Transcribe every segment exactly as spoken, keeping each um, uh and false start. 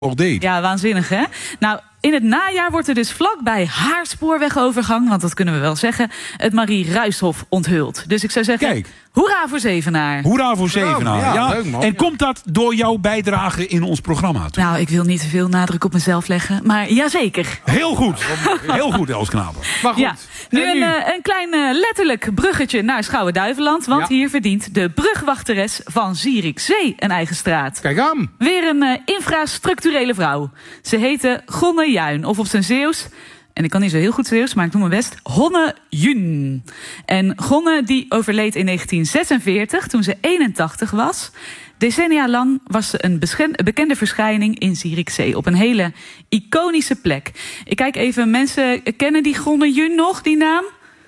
deed. Ja, waanzinnig, hè? Nou, in het najaar wordt er dus vlakbij haar spoorwegovergang, want dat kunnen we wel zeggen, het Marie Ruijshof onthuld. Dus ik zou zeggen, Kijk. Hoera voor Zevenaar. Hoera voor Zevenaar. Ja, Ja. leuk, man. En komt dat door jouw bijdrage in ons programma? Toe? Nou, ik wil niet te veel nadruk op mezelf leggen, maar jazeker. Heel goed. Heel goed, Els Knapen. Maar goed. Ja, nu En een, nu? uh, een klein uh, letterlijk bruggetje naar Schouwen-Duiveland, want Ja. hier verdient de brugwachteres van Zierikzee een eigen straat. Kijk aan. Weer een uh, infrastructurele vrouw. Ze heette Gonne Juin, of op zijn Zeeuws, en ik kan niet zo heel goed Zeeuws, maar ik doe mijn best, Honne Jun. En Gonne die overleed in negentien zesenveertig, toen ze eenentachtig was. Decennia lang was ze een beschen- bekende verschijning in Zierikzee, op een hele iconische plek. Ik kijk even, mensen kennen die Gonne Jun nog, die naam?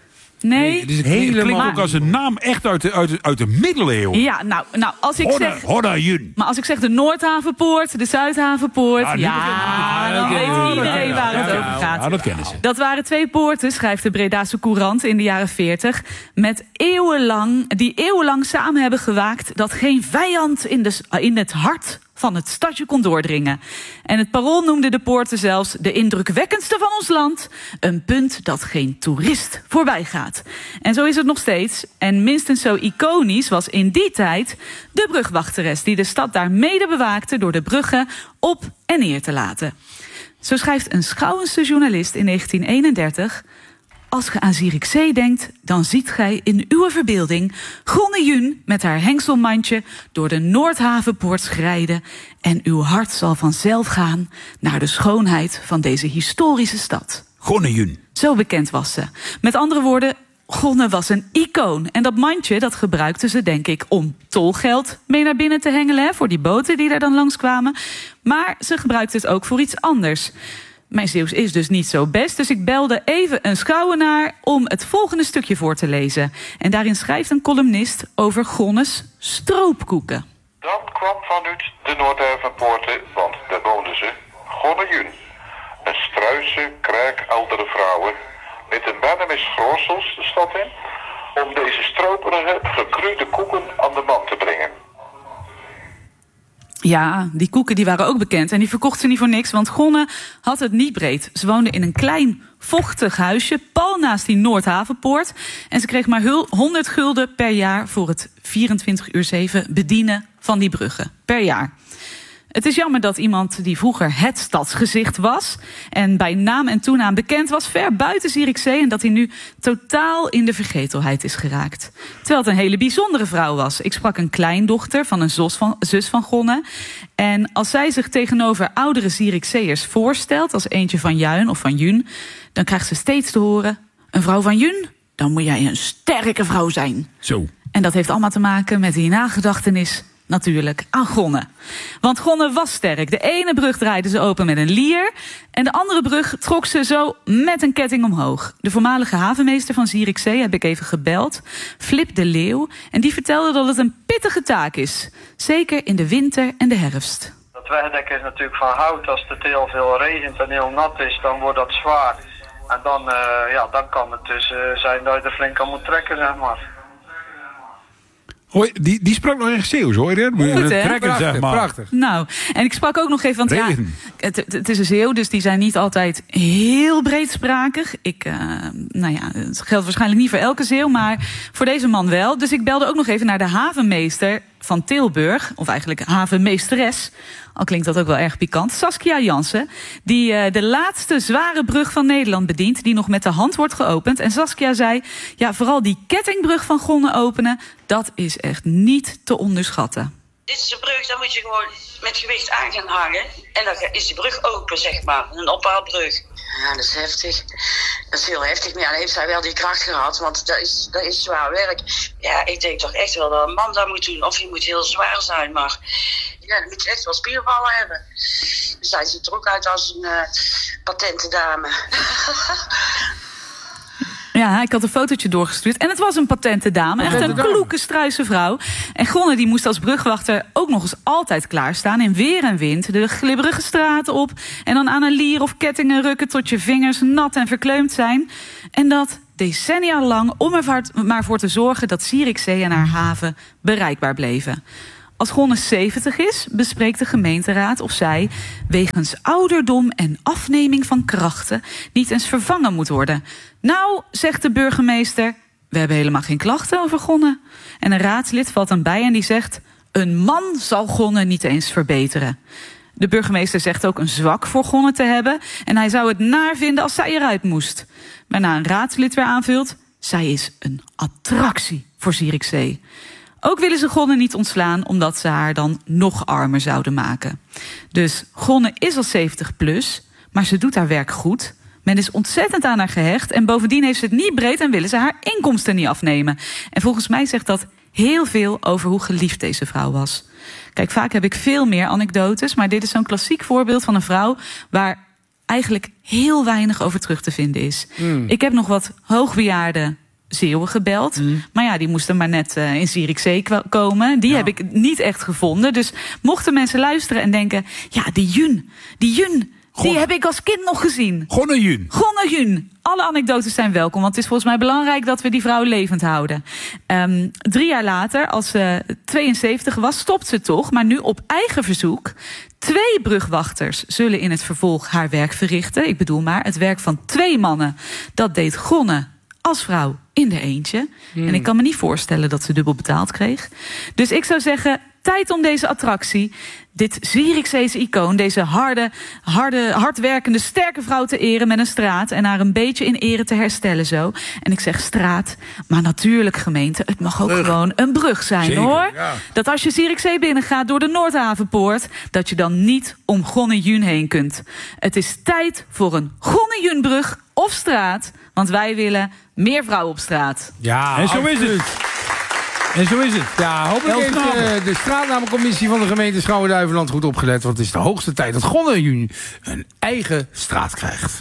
Nee? Het is helemaal... klinkt ook als een naam echt uit de, uit de, uit de middeleeuwen. Ja, nou, nou als ik Honne, zeg... Honne Jun. Maar als ik zeg de Noordhavenpoort, de Zuidhavenpoort, Ja, ja, nu- dan ja, weet ja, iedereen ja, waar het ja, over gaat. Ja, dat kennen ze. Dat waren twee poorten, schrijft de Bredaanse Courant in de jaren veertig... met eeuwenlang, die eeuwenlang samen hebben gewaakt dat geen vijand in, de, in het hart van het stadje kon doordringen. En het Parool noemde de poorten zelfs de indrukwekkendste van ons land. Een punt dat geen toerist voorbij gaat. En zo is het nog steeds. En minstens zo iconisch was in die tijd de brugwachteres die de stad daar mede bewaakte door de bruggen op en neer te laten. Zo schrijft een Schouwense journalist in negentien eenendertig... Als ge aan Zierikzee denkt, dan ziet gij in uw verbeelding Gonne Jun met haar hengselmandje door de Noordhavenpoort schrijden en uw hart zal vanzelf gaan naar de schoonheid van deze historische stad. Gonne Jun. Zo bekend was ze. Met andere woorden, Gonne was een icoon. En dat mandje, dat gebruikten ze denk ik om tolgeld mee naar binnen te hengelen, hè, voor die boten die daar dan langskwamen. Maar ze gebruikte het ook voor iets anders. Mijn Zeeuws is dus niet zo best, dus ik belde even een Schouwenaar om het volgende stukje voor te lezen. En daarin schrijft een columnist over Gonnes stroopkoeken. Dan kwam vanuit de Noordhavenpoorten, want daar woonden ze, Gonne Jun. Een struise, kraak oudere vrouwen met een bannemis groossels de stad in, om deze stroperige, gekruide koeken aan de man te brengen. Ja, die koeken die waren ook bekend en die verkocht ze niet voor niks, want Gonne had het niet breed. Ze woonde in een klein, vochtig huisje, pal naast die Noordhavenpoort. En ze kreeg maar honderd gulden per jaar voor het vierentwintig uur zeven bedienen van die bruggen. Per jaar. Het is jammer dat iemand die vroeger het stadsgezicht was en bij naam en toenaam bekend was ver buiten Zierikzee en dat hij nu totaal in de vergetelheid is geraakt. Terwijl het een hele bijzondere vrouw was. Ik sprak een kleindochter van een zus van, zus van Gonne. En als zij zich tegenover oudere Zierikzeeërs voorstelt, als eentje van Juin of van Jun, dan krijgt ze steeds te horen: een vrouw van Jun, dan moet jij een sterke vrouw zijn. Zo. En dat heeft allemaal te maken met die nagedachtenis natuurlijk aan Gonne. Want Gonne was sterk. De ene brug draaide ze open met een lier en de andere brug trok ze zo met een ketting omhoog. De voormalige havenmeester van Zierikzee heb ik even gebeld, Flip de Leeuw, en die vertelde dat het een pittige taak is. Zeker in de winter en de herfst. Dat wegdek is natuurlijk van hout. Als het heel veel regent en heel nat is, dan wordt dat zwaar. En dan, uh, ja, dan kan het dus uh, zijn dat je er flink aan moet trekken, zeg maar. Hoi, die, die sprak nog echt Zeeuws, hoor je dat? Moet je Goed, het hè? trekken, Prachtig, zeg maar. prachtig. Nou, en ik sprak ook nog even, want ja, Regen. het, het is een Zeeuw, dus die zijn niet altijd heel breedsprakig. Ik, uh, nou ja, het geldt waarschijnlijk niet voor elke Zeeuw, maar voor deze man wel. Dus ik belde ook nog even naar de havenmeester van Tilburg, of eigenlijk havenmeesteres, al klinkt dat ook wel erg pikant, Saskia Jansen, die uh, de laatste zware brug van Nederland bedient, die nog met de hand wordt geopend. En Saskia zei, ja, vooral die kettingbrug van Gonne openen, dat is echt niet te onderschatten. Dit is de brug, daar moet je gewoon met gewicht aan gaan hangen. En dan is die brug open, zeg maar. Een ophaalbrug. Ja, dat is heftig. Dat is heel heftig. Maar ja, dan heeft zij wel die kracht gehad. Want dat is, dat is zwaar werk. Ja, ik denk toch echt wel dat een man dat moet doen. Of je moet heel zwaar zijn. Maar ja, dan moet je echt wel spierballen hebben. Dus zij ziet er ook uit als een uh, patente dame. Ja, ik had een fotootje doorgestuurd. En het was een patente dame. Echt een kloeke, struise vrouw. En Gonne die moest als brugwachter ook nog eens altijd klaarstaan. In weer en wind. De glibberige straten op. En dan aan een lier of kettingen rukken tot je vingers nat en verkleumd zijn. En dat decennia lang om er maar voor te zorgen dat Zierikzee en haar haven bereikbaar bleven. Als Gonne zeventig is, bespreekt de gemeenteraad of zij wegens ouderdom en afneming van krachten niet eens vervangen moet worden. Nou, zegt de burgemeester, we hebben helemaal geen klachten over Gonne. En een raadslid valt dan bij en die zegt, een man zal Gonne niet eens verbeteren. De burgemeester zegt ook een zwak voor Gonne te hebben en hij zou het naar vinden als zij eruit moest. Waarna een raadslid weer aanvult, zij is een attractie voor Zierikzee. Ook willen ze Gonne niet ontslaan, omdat ze haar dan nog armer zouden maken. Dus Gonne is al zeventig plus, maar ze doet haar werk goed. Men is ontzettend aan haar gehecht en bovendien heeft ze het niet breed en willen ze haar inkomsten niet afnemen. En volgens mij zegt dat heel veel over hoe geliefd deze vrouw was. Kijk, vaak heb ik veel meer anekdotes, maar dit is zo'n klassiek voorbeeld van een vrouw waar eigenlijk heel weinig over terug te vinden is. Mm. Ik heb nog wat hoogbejaarde Zeeuwen gebeld. Mm. Maar ja, die moesten maar net uh, in Zierikzee k- komen. Die ja. heb ik niet echt gevonden. Dus mochten mensen luisteren en denken, ja, die Jun, die Jun, Gon- die heb ik als kind nog gezien. Gonne Jun. Gonne Jun. Alle anekdotes zijn welkom, want het is volgens mij belangrijk dat we die vrouw levend houden. Um, drie jaar later, als ze tweeënzeventig was, stopt ze toch, maar nu op eigen verzoek. Twee brugwachters zullen in het vervolg haar werk verrichten. Ik bedoel maar, het werk van twee mannen. Dat deed Gonne als vrouw in de eentje. Hmm. En ik kan me niet voorstellen dat ze dubbel betaald kreeg. Dus ik zou zeggen, tijd om deze attractie, dit Zierikzeese icoon, deze harde, harde, hardwerkende, sterke vrouw te eren met een straat en haar een beetje in ere te herstellen zo. En ik zeg straat, maar natuurlijk gemeente, het mag ook brug. Gewoon een brug zijn. Zeker, hoor. Ja. Dat als je Zierikzee binnengaat door de Noordhavenpoort, dat je dan niet om Gonne Jun heen kunt. Het is tijd voor een Gonne Junbrug of straat, want wij willen meer vrouwen op straat. Ja, en zo absoluut. Is het. En zo is het. Ja, hopelijk heeft uh, de straatnamencommissie van de gemeente Schouwen-Duiveland goed opgelet. Want het is de hoogste tijd dat Gonne Jun een eigen straat krijgt.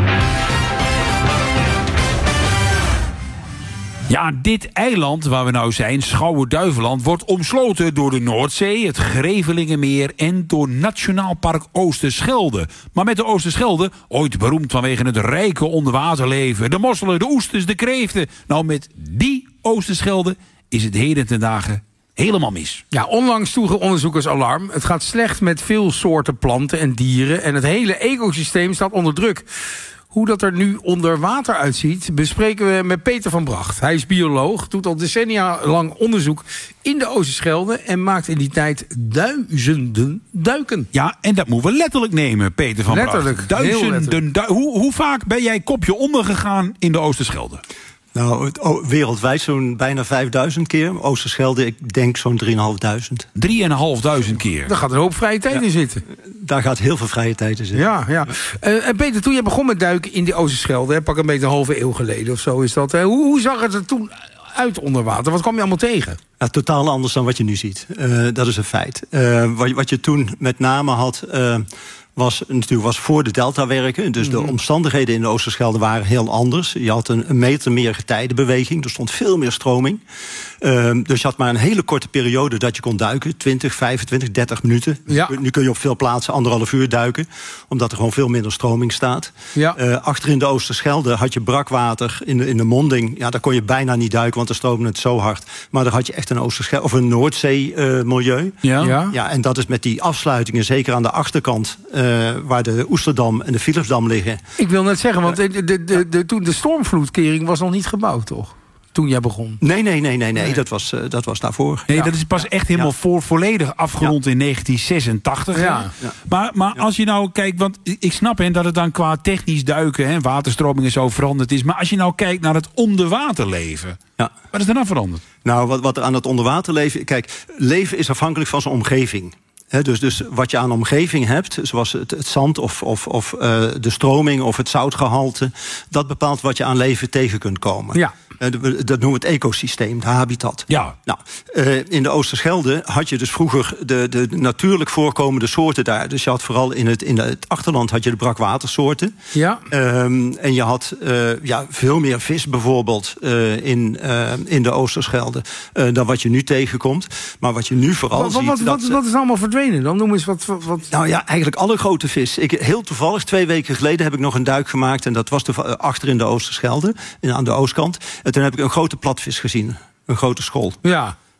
Ja, dit eiland waar we nou zijn, Schouwen-Duiveland, wordt omsloten door de Noordzee, het Grevelingenmeer en door Nationaal Park Oosterschelde. Maar met de Oosterschelde, ooit beroemd vanwege het rijke onderwaterleven, de mosselen, de oesters, de kreeften. Nou, met die Oosterschelde is het heden ten dagen helemaal mis. Ja, onlangs sloegen onderzoekers alarm. Het gaat slecht met veel soorten planten en dieren en het hele ecosysteem staat onder druk. Hoe dat er nu onder water uitziet, bespreken we met Peter van Bracht. Hij is bioloog, doet al decennia lang onderzoek in de Oosterschelde en maakt in die tijd duizenden duiken. Ja, en dat moeten we letterlijk nemen, Peter van letterlijk, Bracht. Duizenden letterlijk. Du- hoe, hoe vaak ben jij kopje ondergegaan in de Oosterschelde? Nou, oh, wereldwijd zo'n bijna vijfduizend keer. Oosterschelde, ik denk zo'n drieënhalfduizend. drieënhalfduizend keer. Daar gaat een hoop vrije tijd ja. in zitten. Daar gaat heel veel vrije tijd in zitten. Ja, ja. Uh, en Peter, toen je begon met duiken in die Oosterschelde, hè, pak een beetje een halve eeuw geleden of zo is dat. Hè, hoe, hoe zag het er toen uit onder water? Wat kwam je allemaal tegen? Ja, totaal anders dan wat je nu ziet. Uh, dat is een feit. Uh, wat, wat je toen met name had, Uh, was natuurlijk was voor de deltawerken. Dus mm-hmm. de omstandigheden in de Oosterschelde waren heel anders. Je had een, een meter meer getijdenbeweging. Er stond veel meer stroming. Uh, dus je had maar een hele korte periode dat je kon duiken. twintig, vijfentwintig, dertig minuten. Ja. Nu kun je op veel plaatsen anderhalf uur duiken. Omdat er gewoon veel minder stroming staat. Ja. Uh, achter in de Oosterschelde had je brakwater in de, in de monding. Ja, daar kon je bijna niet duiken, want er stroomde het zo hard. Maar daar had je echt een Oosterschelde of een Noordzee uh, milieu. Ja. Ja. Ja, en dat is met die afsluitingen, zeker aan de achterkant, Uh, waar de Oesterdam en de Philipsdam liggen. Ik wil net zeggen, want de, de, de, de, toen de stormvloedkering was nog niet gebouwd, toch? Toen jij begon. Nee, nee, nee, nee, nee. Dat was, uh, dat was daarvoor. Nee, ja. dat is pas echt helemaal ja. voor, volledig afgerond ja. in negentien zesentachtig. Ja. Ja. Ja. Maar, maar ja. als je nou kijkt, want ik snap hè, dat het dan qua technisch duiken, hè, waterstroming en zo veranderd is. Maar als je nou kijkt naar het onderwaterleven, ja. wat is er nou veranderd? Nou, wat, wat er aan het onderwaterleven, kijk, leven is afhankelijk van zijn omgeving. He, dus, dus wat je aan omgeving hebt, zoals het, het zand of, of, of uh, de stroming of het zoutgehalte, dat bepaalt wat je aan leven tegen kunt komen. Ja. Uh, dat noemen we het ecosysteem, de habitat. Ja. Nou, uh, in de Oosterschelde had je dus vroeger de, de natuurlijk voorkomende soorten daar. Dus je had vooral in het, in het achterland had je de brakwatersoorten. Ja. Um, en je had uh, ja, veel meer vis bijvoorbeeld uh, in, uh, in de Oosterschelde uh, dan wat je nu tegenkomt. Maar wat je nu vooral wat, ziet... Wat, wat, wat is allemaal verdwenen dan? Noem eens wat, wat, wat... Nou ja, eigenlijk alle grote vis. Ik, heel toevallig, twee weken geleden heb ik nog een duik gemaakt. En dat was de, achter in de Oosterschelde, in, aan de oostkant. En toen heb ik een grote platvis gezien. Een grote school. Ja.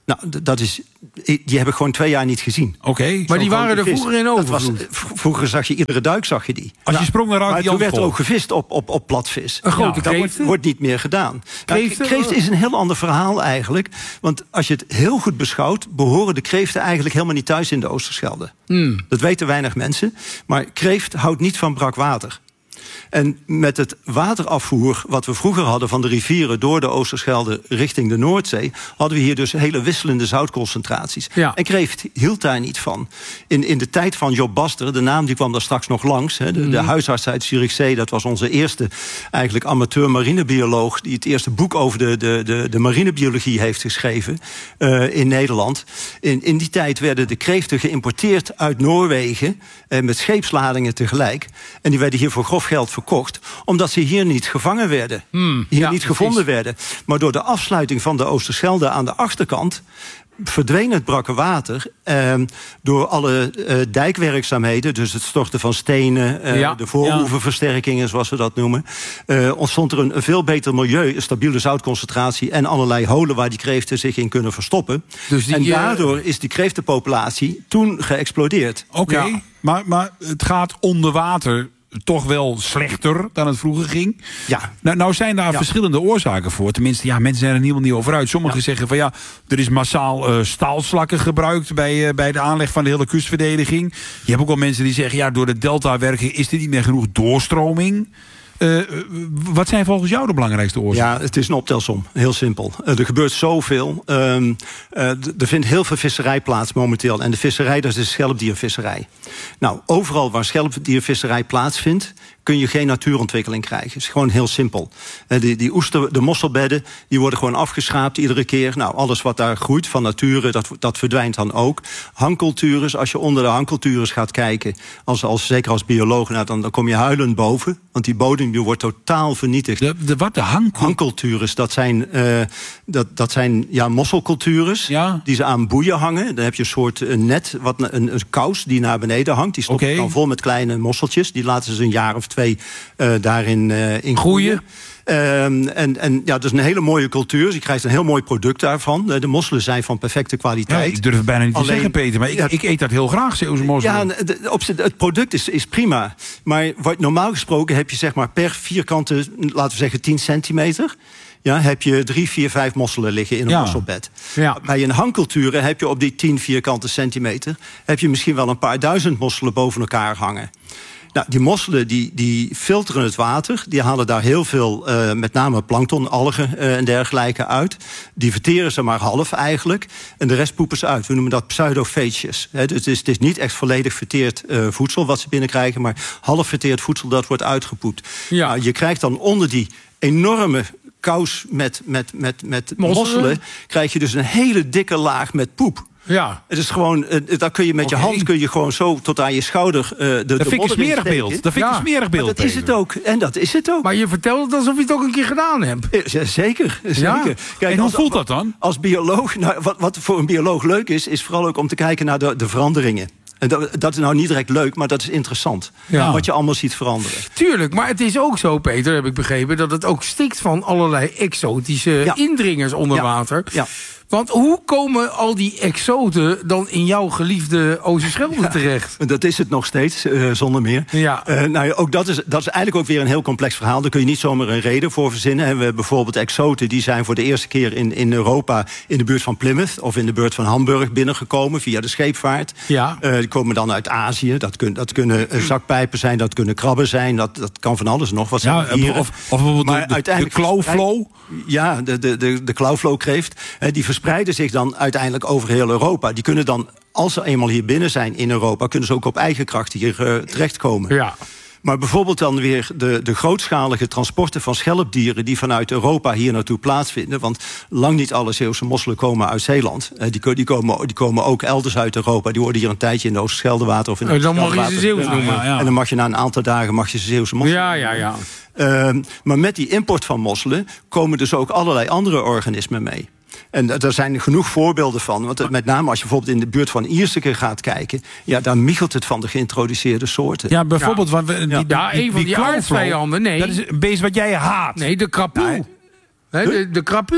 Nou, d- dat is, die heb ik gewoon twee jaar niet gezien. Oké. Okay. Maar die waren er vroeger in overvloed. Vroeger zag je iedere duik zag je die. Als je sprong, dan raakte maar die toen werd er vol. ook gevist op, op, op platvis. Een grote dat kreeft. wordt, wordt niet meer gedaan. Nou, Kreeften? kreeft is een heel ander verhaal eigenlijk. Want als je het heel goed beschouwt, behoren de kreeften eigenlijk helemaal niet thuis in de Oosterschelde. Mm. Dat weten weinig mensen. Maar kreeft houdt niet van brak water. En met het waterafvoer wat we vroeger hadden van de rivieren door de Oosterschelde richting de Noordzee, hadden we hier dus hele wisselende zoutconcentraties. Ja. En kreeft hield daar niet van. In, in de tijd van Job Baster, de naam die kwam daar straks nog langs, hè, de, Mm. de huisarts uit Zierikzee, dat was onze eerste eigenlijk amateur marinebioloog die het eerste boek over de, de, de, de marinebiologie heeft geschreven uh, in Nederland. In, in die tijd werden de kreeften geïmporteerd uit Noorwegen uh, met scheepsladingen tegelijk. En die werden hier voor grof geld verkocht, omdat ze hier niet gevangen werden. Hmm, hier ja, niet gevonden precies. werden. Maar door de afsluiting van de Oosterschelde aan de achterkant verdween het brakke water eh, door alle eh, dijkwerkzaamheden, dus het storten van stenen, eh, Ja, de voorhoevenversterkingen, zoals we dat noemen, eh, ontstond er een, een veel beter milieu, een stabiele zoutconcentratie en allerlei holen waar die kreeften zich in kunnen verstoppen. Dus die, en eh, daardoor is die kreeftenpopulatie toen geëxplodeerd. Oké, okay. Ja. maar, maar het gaat onder water toch wel slechter dan het vroeger ging. Ja. Nou, nou zijn daar Ja. verschillende oorzaken voor. Tenminste, ja, mensen zijn er helemaal niet over uit. Sommigen Ja. zeggen van ja, er is massaal uh, staalslakken gebruikt bij, uh, bij de aanleg van de hele kustverdediging. Je hebt ook wel mensen die zeggen ja, door de deltawerking is er niet meer genoeg doorstroming. Uh, wat zijn volgens jou de belangrijkste oorzaken? Ja, het is een optelsom. Heel simpel. Uh, er gebeurt zoveel. Um, uh, d- er vindt heel veel visserij plaats momenteel. En de visserij, dat is de schelpdiervisserij. Nou, overal waar schelpdiervisserij plaatsvindt, kun je geen natuurontwikkeling krijgen. Het is gewoon heel simpel. Uh, die, die oester, de mosselbedden, die worden gewoon afgeschraapt iedere keer. Nou, alles wat daar groeit van nature, dat, dat verdwijnt dan ook. Hangcultures, als je onder de hangcultures gaat kijken, als, als, zeker als bioloog, nou, dan, dan kom je huilend boven. Want die bodem die wordt totaal vernietigd. De, de wat? De hang? Hangcultures, dat zijn, uh, dat, dat zijn ja, mosselcultures Ja. die ze aan boeien hangen. Dan heb je een soort een net, wat, een, een kous die naar beneden hangt. Die stopt Oké. dan vol met kleine mosseltjes. Die laten ze een jaar of twee uh, daarin uh, in groeien. Um, en, en ja, dat is een hele mooie cultuur. Dus je krijgt een heel mooi product daarvan. De mosselen zijn van perfecte Ja, kwaliteit. ik durf het bijna niet te Alleen- zeggen, Peter. Maar ik, Ja. ik eet dat heel graag, Zeeuwse mosselen. Ja, de- op z'n- het product is, is prima. Maar wat, normaal gesproken heb je zeg maar per vierkante, laten we zeggen tien centimeter, ja, heb je drie, vier, vijf mosselen liggen in een Ja. mosselbed. Ja. Bij een hangcultuur heb je op die tien vierkante centimeter heb je misschien wel een paar duizend mosselen boven elkaar hangen. Nou, die mosselen die, die filteren het water. Die halen daar heel veel, uh, met name plankton, algen uh, en dergelijke uit. Die verteren ze maar half eigenlijk. En de rest poepen ze uit. We noemen dat pseudofaetjes. He, dus het, is, het is niet echt volledig verteerd uh, voedsel wat ze binnenkrijgen, maar half verteerd voedsel dat wordt uitgepoept. Ja. Nou, je krijgt dan onder die enorme kous met, met, met, met Mosselen? mosselen, krijg je dus een hele dikke laag met poep. Ja. Het is gewoon, uh, daar kun je met Oké. je hand kun je gewoon zo tot aan je schouder uh, de, Dat de vind ik een modder smerig insteken. beeld. Dat vind ik Ja. een smerig beeld, Maar dat is het Peter. ook. En dat is het ook. Maar je vertelt het alsof je het ook een keer gedaan hebt. Ja, zeker. zeker. Ja. Kijk, En hoe als- voelt dat dan? Als bioloog, nou, wat, wat voor een bioloog leuk is, is vooral ook om te kijken naar de, de veranderingen. En dat, dat is nou niet direct leuk, maar dat is interessant. Ja. Wat je allemaal ziet veranderen. Tuurlijk, maar het is ook zo, Peter, heb ik begrepen, dat het ook stikt van allerlei exotische Ja. indringers onder Ja. water. Ja. Want hoe komen al die exoten dan in jouw geliefde Oosterschelde terecht? Dat is het nog steeds, uh, zonder meer. Ja. Uh, nou ja, ook dat is, dat is eigenlijk ook weer een heel complex verhaal. Daar kun je niet zomaar een reden voor verzinnen. En we hebben bijvoorbeeld exoten, die zijn voor de eerste keer in, in Europa in de buurt van Plymouth of in de buurt van Hamburg binnengekomen via de scheepvaart. Ja. Uh, die komen dan uit Azië. Dat, kun, dat kunnen uh, zakpijpen zijn, dat kunnen krabben zijn. Dat, dat kan van alles nog. Wat Ja, zijn dieren. of, of bijvoorbeeld Maar de, de, de uiteindelijk klauwflow. Ja, de, de, de, de klauwflowkreeft. Eh, die verspreiden zich dan uiteindelijk over heel Europa. Die kunnen dan, als ze eenmaal hier binnen zijn in Europa, kunnen ze ook op eigen kracht hier uh, terechtkomen. Ja. Maar bijvoorbeeld dan weer de, de grootschalige transporten van schelpdieren die vanuit Europa hier naartoe plaatsvinden. Want lang niet alle Zeeuwse mosselen komen uit Zeeland. Eh, die, die, komen, die komen ook elders uit Europa. Die worden hier een tijdje in de Oosterscheldewater of in Eh, dan mag je ze Oosterscheldewater. Zeeuws noemen. Ja, ja. En dan mag je na een aantal dagen mag je ze Zeeuwse mosselen Ja, ja, ja. Uh, maar met die import van mosselen komen dus ook allerlei andere organismen mee. En d- daar zijn genoeg voorbeelden van. Want met name als je bijvoorbeeld in de buurt van Ierseke gaat kijken, ja, daar michelt het van de geïntroduceerde soorten. Ja, bijvoorbeeld. Want we, die, die, Ja, een van die klauwflow, aardsvijanden, nee. Dat is een beest wat jij haat. Nee, de krapuul. Nee. Hè, de, de krapuul.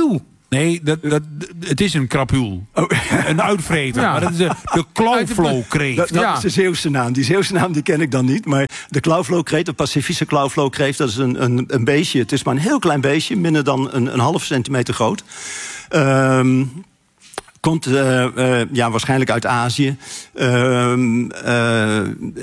Nee, dat, dat, het is een krapul. Oh. Een uitvreter. Ja. Maar dat is de, de klauwvlookreeft. Dat, dat Ja. is de Zeeuwse naam. Die Zeeuwse naam die ken ik dan niet. Maar de klauwvlookreeft, de Pacifische klauwvlookreeft, dat is een, een, een beestje. Het is maar een heel klein beestje, minder dan een, een half centimeter groot. Um, Komt uh, uh, ja, waarschijnlijk uit Azië. Uh, uh,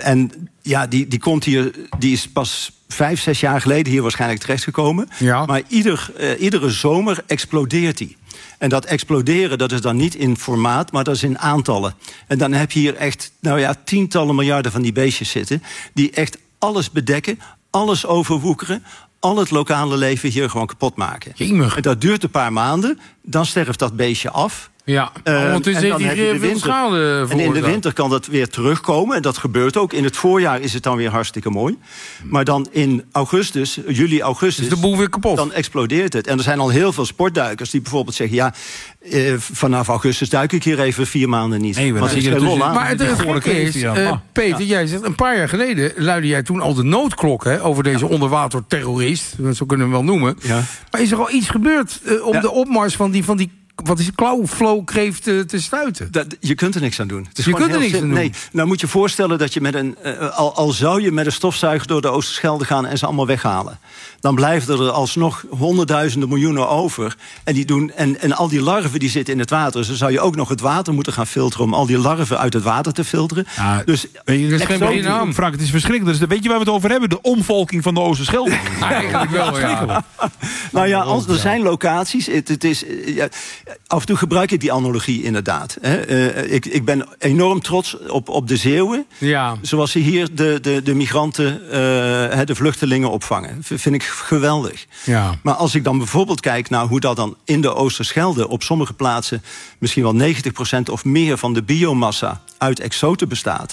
en ja, die, die komt hier, die is pas vijf, zes jaar geleden hier waarschijnlijk terechtgekomen. Ja. Maar ieder, uh, iedere zomer explodeert die. En dat exploderen, dat is dan niet in formaat, maar dat is in aantallen. En dan heb je hier echt, nou ja, tientallen miljarden van die beestjes zitten, die echt alles bedekken, alles overwoekeren, al het lokale leven hier gewoon kapot maken. Jemig. En dat duurt een paar maanden, dan sterft dat beestje af. Ja, Uh, ondertussen en heeft dan hij heb je de veel winter. schade En in de veroorzaakt. winter kan dat weer terugkomen. En dat gebeurt ook. In het voorjaar is het dan weer hartstikke mooi. Maar dan in augustus, juli, augustus, Is de boel weer kapot? dan explodeert het. En er zijn al heel veel sportduikers die bijvoorbeeld zeggen, ja, eh, vanaf augustus duik ik hier even vier maanden niet. Nee, we Want dan er is zie je geen lol ertussen- aan. Maar het, Die het gore gekke is, kreeft, ja. eh, Ah. Peter, jij zegt, een paar jaar geleden luidde jij toen al de noodklok hè, over deze onderwaterterrorist. Zo kunnen we hem wel noemen. Ja. Maar is er al iets gebeurd uh, om Ja. de opmars van die, van die wat is het, klauwvlookreeft te, te stuiten? Dat, je kunt er niks aan doen. Het is Je gewoon kunt er heel niks aan sim- doen. Nee, nou moet je voorstellen dat je met een... Uh, al, al zou je met een stofzuiger door de Oosterschelde gaan en ze allemaal weghalen, dan blijven er alsnog honderdduizenden miljoenen over. En, die doen, en, en al die larven die zitten in het water. Dus dan zou je ook nog het water moeten gaan filteren om al die larven uit het water te filteren. Ja, dus weet je, dat is echt geen zo beetje naam. naam. Frank, het is verschrikkelijk. Dus weet je waar we het over hebben? De omvolking van de Oosterschelde. Eigenlijk wel, ja. Nou ja, als, er zijn locaties. Het, het is, uh, ja, af en toe gebruik ik die analogie inderdaad. Hè. Uh, ik, ik ben enorm trots op, op de Zeeuwen. Ja. Zoals ze hier de, de, de migranten, uh, de vluchtelingen opvangen. V- vind ik geweldig. Ja. Maar als ik dan bijvoorbeeld kijk naar hoe dat dan in de Oosterschelde op sommige plaatsen misschien wel negentig procent of meer van de biomassa uit exoten bestaat.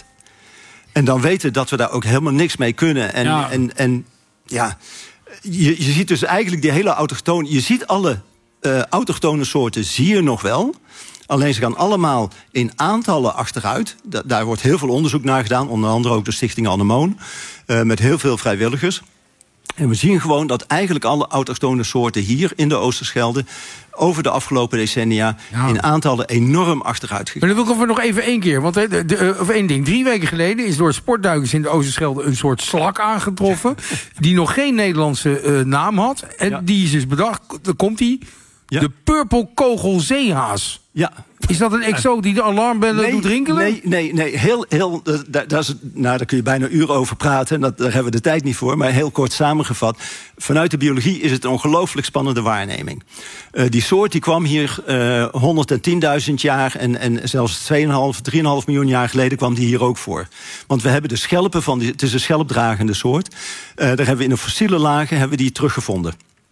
En dan weten dat we daar ook helemaal niks mee kunnen. En Ja. ja, en, en, ja je, je ziet dus eigenlijk die hele autochtone. Je ziet alle uh, autochtone soorten zie je nog wel. Alleen ze gaan allemaal in aantallen achteruit. Da- daar wordt heel veel onderzoek naar gedaan. Onder andere ook de Stichting Anemoon. Uh, met heel veel vrijwilligers. En we zien gewoon dat eigenlijk alle autochtone soorten hier in de Oosterschelde over de afgelopen decennia Ja. in aantallen enorm achteruit gegaan. Maar dan wil ik nog even één keer. Want hè, de, de, uh, of één ding. Drie weken geleden is door sportduikers in de Oosterschelde een soort slak aangetroffen. Die nog geen Nederlandse uh, naam had. En Ja. die is dus bedacht. Dan komt die. Ja. De purperkogelzeehaas. Ja. Is dat een exoot die de alarmbellen doet rinkelen? Nee, nee, nee. Heel, heel, uh, daar, daar, is, nou, daar kun je bijna uren over praten. En dat, daar hebben we de tijd niet voor. Maar heel kort samengevat. Vanuit de biologie is het een ongelooflijk spannende waarneming. Uh, die soort die kwam hier uh, honderdtienduizend jaar... en, en zelfs twee komma vijf, drie komma vijf miljoen jaar geleden kwam die hier ook voor. Want we hebben de schelpen van... Die, het is een schelpdragende soort. Uh, daar hebben we in de fossiele lagen hebben we die teruggevonden.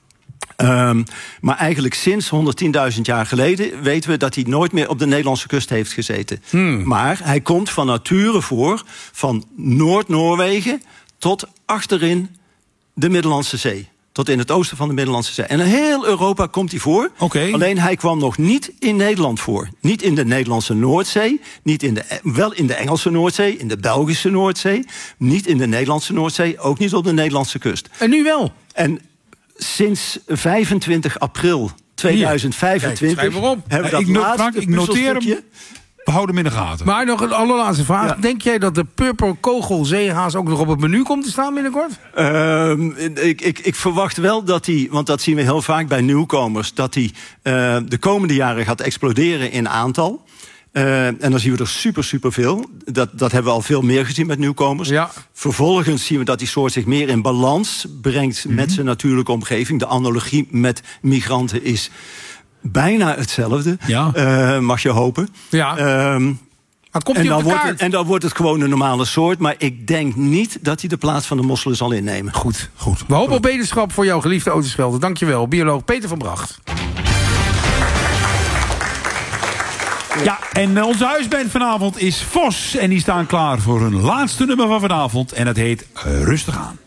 Um, maar eigenlijk sinds honderdtienduizend jaar geleden weten we dat hij nooit meer op de Nederlandse kust heeft gezeten. Hmm. Maar hij komt van nature voor van Noord-Noorwegen tot achterin de Middellandse Zee. Tot in het oosten van de Middellandse Zee. En in heel Europa komt hij voor. Okay. Alleen hij kwam nog niet in Nederland voor. Niet in de Nederlandse Noordzee. Niet in de, wel in de Engelse Noordzee. In de Belgische Noordzee. Niet in de Nederlandse Noordzee. Ook niet op de Nederlandse kust. En nu wel. En sinds vijfentwintig april tweeduizend vijfentwintig Kijk, schrijf maar op. hebben we Ik dat no- laatste Frank, ik noteer hem. puzzelstukje. We houden hem in de gaten. Maar nog een allerlaatste vraag. Ja. Denk jij dat de purperkogelzeehaas ook nog op het menu komt te staan binnenkort? Uh, ik, ik, ik verwacht wel dat hij, want dat zien we heel vaak bij nieuwkomers, dat hij uh, de komende jaren gaat exploderen in aantal. Uh, en dan zien we er super, super veel. Dat, dat hebben we al veel meer gezien met nieuwkomers. Ja. Vervolgens zien we dat die soort zich meer in balans brengt met zijn natuurlijke omgeving. De analogie met migranten is bijna hetzelfde, Ja. uh, mag je hopen. Ja. Um, Maar komt en, hij dan op de wordt kaart? het, en dan wordt het gewoon een normale soort. Maar ik denk niet dat hij de plaats van de mosselen zal innemen. Goed, goed. We hopen op beterschap voor jouw geliefde Oosterschelde. Dankjewel, bioloog Peter van Bracht. Ja, en uh, onze huisband vanavond is Vos. En die staan klaar voor hun laatste nummer van vanavond. En dat heet uh, Rustig aan.